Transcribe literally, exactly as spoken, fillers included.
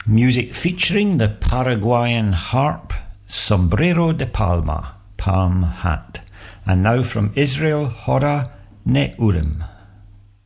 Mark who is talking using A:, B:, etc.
A: Music featuring the Paraguayan harp, Sombrero de Palma, palm hat. And now from Israel, Hora Ne'urim.